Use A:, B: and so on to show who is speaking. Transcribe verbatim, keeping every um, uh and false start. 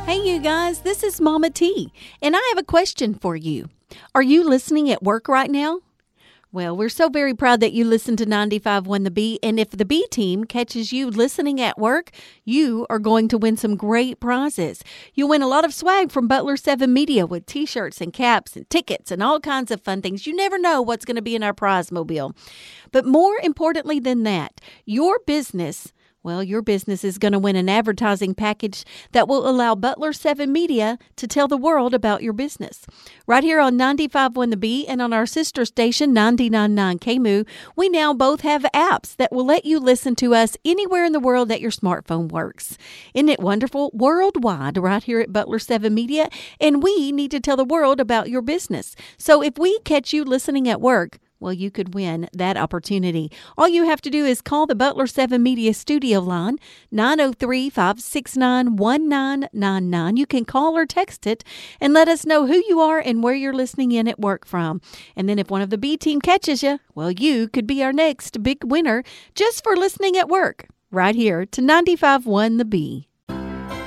A: Hey, you guys, this is Mama T, and I have a question for you. Are you listening at work right now? Well, we're so very proud that you listen to ninety-five point one The Bee, and if the B team catches you listening at work, you are going to win some great prizes. You'll win a lot of swag from Butler seven Media with t-shirts and caps and tickets and all kinds of fun things. You never know what's going to be in our prize mobile. But more importantly than that, your business Well, your business is going to win an advertising package that will allow Butler seven Media to tell the world about your business. Right here on ninety-five point one The Bee and on our sister station, ninety-nine point nine K M O O, we now both have apps that will let you listen to us anywhere in the world that your smartphone works. Isn't it wonderful? Worldwide, right here at Butler seven Media, and we need to tell the world about your business. So if we catch you listening at work, well, you could win that opportunity. All you have to do is call the Butler seven Media studio line, nine oh three, five six nine, one nine nine nine. You can call or text it and let us know who you are and where you're listening in at work from. And then if one of the B team catches you, well, you could be our next big winner just for listening at work, right here to ninety-five point one The Bee.